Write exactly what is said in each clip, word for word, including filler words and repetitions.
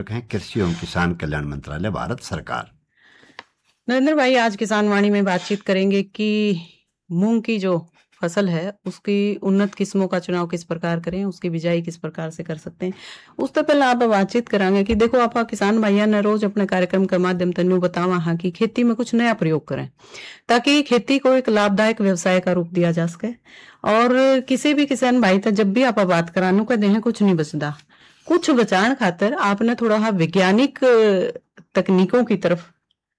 निदेशक हैं कृषि एवं किसान कल्याण मंत्रालय भारत सरकार। नरेंद्र भाई, आज किसान वाणी में बातचीत करेंगे कि मूंग की जो फसल है उसकी उन्नत किस्मों का चुनाव किस प्रकार करें, उसकी बिजाई किस प्रकार से कर सकते हैं। उस तो पहले आप बातचीत करांगे कि देखो आप किसान भाइयों ने रोज अपने कार्यक्रम के माध्यम तन्यू बतावा हाँ कि खेती में कुछ नया प्रयोग करें ताकि खेती को एक लाभदायक व्यवसाय का रूप दिया जा सके। और किसी भी किसान भाई तक जब भी आप बात करानू कहते हैं कुछ नहीं बचता, कुछ बचाने खातर आपने थोड़ा वैज्ञानिक तकनीकों की तरफ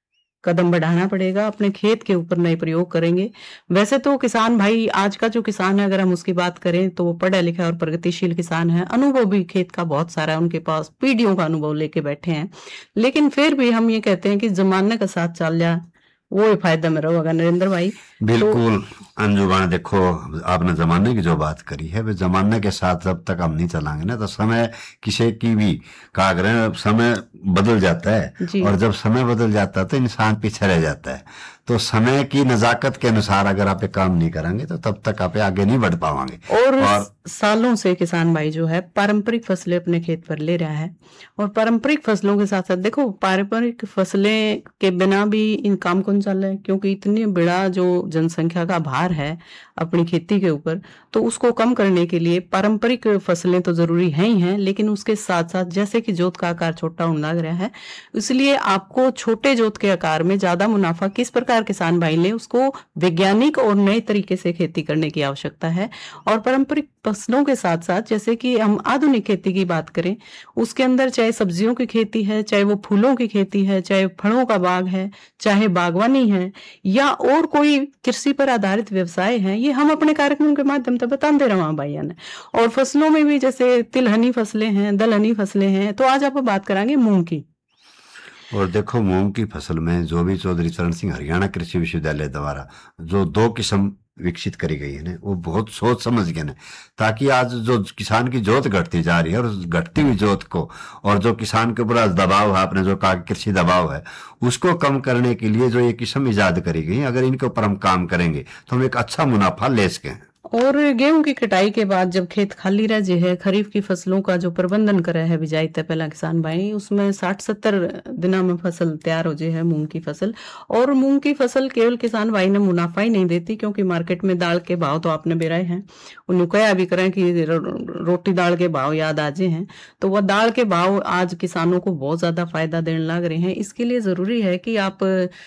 कदम बढ़ाना पड़ेगा, अपने खेत के ऊपर नए प्रयोग करेंगे। वैसे तो किसान भाई आज का जो किसान है, अगर हम उसकी बात करें तो वो पढ़ा लिखा और प्रगतिशील किसान है, अनुभव भी खेत का बहुत सारा है, उनके पास पीढ़ियों का अनुभव लेके बैठे हैं। लेकिन फिर भी हम ये कहते हैं कि जमाने का साथ चल जा वो फायदा में रहोगा। नरेंद्र भाई बिल्कुल तो... अंजुबान, देखो आपने जमाने की जो बात करी है, वे जमाने के साथ जब तक हम नहीं चलाएंगे ना तो समय किसी की भी कहा करें समय बदल जाता है, और जब समय बदल जाता है तो इंसान पीछे रह जाता है। तो समय की नजाकत के अनुसार अगर आप एक काम नहीं करेंगे तो तब तक आप आगे नहीं बढ़ पाएंगे। और, और सालों से किसान भाई जो है पारंपरिक फसलें अपने खेत पर ले रहा है, और पारंपरिक फसलों के साथ साथ देखो पारंपरिक फसलें के बिना भी इन काम कौन चल रहा है, क्योंकि इतनी बड़ा जो जनसंख्या का भार है अपनी खेती के ऊपर, तो उसको कम करने के लिए पारंपरिक फसलें तो जरूरी है ही हैं, लेकिन उसके साथ साथ जैसे कि जोत का आकार छोटा होने लग रहा है, इसलिए आपको छोटे जोत के आकार में ज्यादा मुनाफा किस प्रकार किसान भाई ने उसको वैज्ञानिक और नए तरीके से खेती करने की आवश्यकता है। और पारंपरिक फसलों के साथ साथ जैसे कि हम आधुनिक खेती की बात करें, उसके अंदर चाहे सब्जियों की खेती है, चाहे वो फूलों की खेती है, चाहे फलों का बाग है, चाहे बागवानी है, या और कोई कृषि पर आधारित व्यवसाय है, ये हम अपने कार्यक्रम के माध्यम से बताते रहा भैया ने। और फसलों में भी जैसे तिलहनी फसलें हैं, दलहनी फसलें हैं, तो आज आप बात करांगे मूंग की। और देखो मूंग की फसल में जो भी चौधरी चरण सिंह हरियाणा कृषि विश्वविद्यालय द्वारा जो दो किस्म विकसित करी गई है ना, वो बहुत सोच समझ के ना, ताकि आज जो किसान की जोत घटती जा रही है और उस घटती हुई जोत को और जो किसान के ऊपर दबाव है, आपने जो कहा कृषि दबाव है, उसको कम करने के लिए जो ये किस्म इजाद करी गई, अगर इनके ऊपर हम काम करेंगे तो हम एक अच्छा मुनाफा ले सकें। और गेहूं की कटाई के बाद जब खेत खाली रह जे है, खरीफ की फसलों का जो प्रबंधन करे है बिजाई तय पहला किसान भाई, उसमें साठ सत्तर दिनों में फसल तैयार हो जाए है मूंग की फसल। और मूंग की फसल केवल किसान भाई ने मुनाफा ही नहीं देती, क्योंकि मार्केट में दाल के भाव तो आपने बेराए हैं, उन्हें कया भी करें कि रोटी दाल के भाव याद आ जाए हैं, तो वह दाल के भाव आज किसानों को बहुत ज्यादा फायदा देने लग रहे हैं। इसके लिए जरूरी है कि आप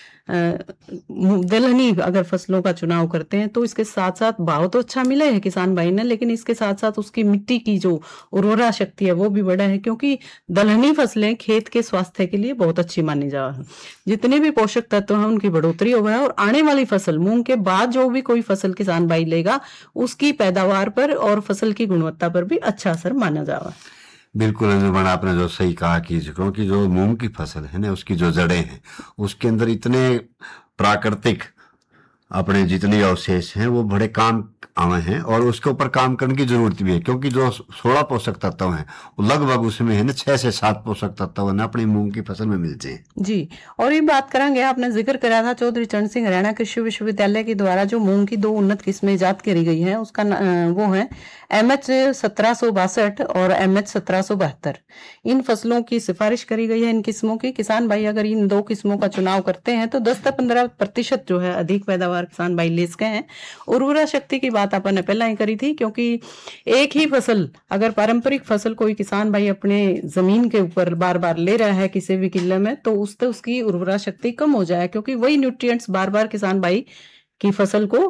दलहनी अगर फसलों का चुनाव करते हैं तो इसके साथ साथ भाव तो अच्छा मिला है किसान भाई ने, लेकिन इसके साथ साथ उसकी मिट्टी की जो उर्वरा शक्ति है वो भी बढ़ा है, क्योंकि दलहनी फसलें खेत के स्वास्थ्य के लिए बहुत अच्छी मानी जा रही है। जितने भी पोषक तत्व हैं उनकी बढ़ोतरी हो गया, और आने वाली फसल मूंग के बाद जो भी कोई फसल किसान भाई लेगा उसकी पैदावार पर और फसल की गुणवत्ता पर भी अच्छा असर माना जा रहा है। बिल्कुल अंजुमन, आपने जो सही कहा कि क्योंकि जो मूंग की फसल है ना, उसकी जो जड़ें हैं उसके अंदर इतने प्राकृतिक अपने जितने अवशेष हैं वो बड़े काम आए हैं, और उसके ऊपर काम करने की जरूरत भी है, क्योंकि जो सोलह पोषक तत्व हैं वो लगभग उसमें है ना छह से सात पोषक तत्व ना अपनी मूंग की फसल में मिलते हैं जी। और ये बात करेंगे, आपने जिक्र करा था चौधरी चरण सिंह हरियाणा कृषि विश्वविद्यालय के द्वारा जो मूंग की दो उन्नत किस्में इजाद करी गई है, उसका वो है एम एच सत्रह सौ बासठ और एम एच सत्रह सौ बहत्तर। इन फसलों की सिफारिश करी गई है। इन किस्मों की किसान भाई अगर इन दो किस्मों का चुनाव करते हैं तो दस से पंद्रह प्रतिशत जो है अधिक पैदावार किसान भाई ले सके हैं। उर्वरा शक्ति की बात अपन ने पहला ही करी थी, क्योंकि एक ही फसल अगर पारंपरिक फसल कोई किसान भाई अपने जमीन के ऊपर बार बार ले रहा है किसी भी किले में, तो उससे उसकी उर्वरा शक्ति कम हो जाए, क्योंकि वही न्यूट्रिएंट्स बार बार किसान भाई की फसल को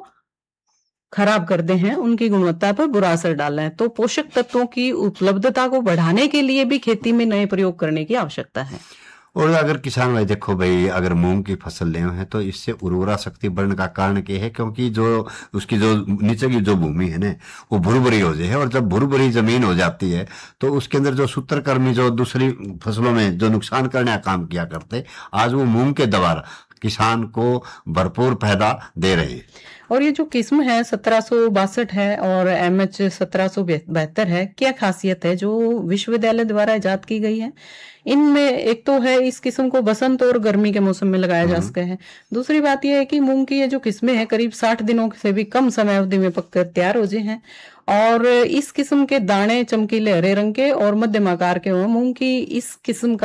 खराब करते हैं, उनकी गुणवत्ता पर बुरा असर डाल रहे हैं। तो पोषक तत्वों की उपलब्धता को बढ़ाने के लिए भी खेती में नए प्रयोग करने की आवश्यकता है। और अगर किसान भाई देखो भाई अगर मूंग की फसल ले हैं तो इससे उर्वरा शक्ति बढ़ने का कारण क्या है, क्योंकि जो उसकी जो नीचे की जो भूमि है ना वो भुरभुरी हो जाए है, और जब भुरभुरी जमीन हो जाती है तो उसके अंदर जो सूत्रकृमि जो दूसरी फसलों में जो नुकसान करने का काम किया करते, आज वो मूंग के द्वारा किसान को भरपूर फायदा दे रहे हैं। और ये जो किस्म है सत्रह सौ बासठ है और एम एच सत्रह सौ बहत्तर है, क्या खासियत है जो विश्वविद्यालय द्वारा इजाद की गई है? इनमें एक तो है इस किस्म को बसंत और गर्मी के मौसम में लगाया जा सकता है। दूसरी बात यह है कि मूंग की ये जो किस्में हैं करीब साठ दिनों से भी कम समय अवधि में पककर तैयार हो जाए हैं, और इस किस्म के दाने चमकीले हरे रंग के और मध्यम आकार के हुए। मूंग की इस किस्म